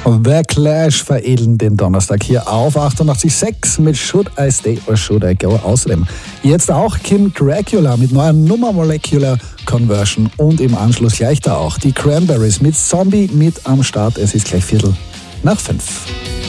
The Clash veredeln den Donnerstag hier auf 88.6 mit Should I Stay or Should I Go. Außerdem jetzt auch Kim Dracula mit neuer Nummer Molecular Conversion und im Anschluss gleich da auch die Cranberries mit Zombie mit am Start. Es ist gleich 4:45.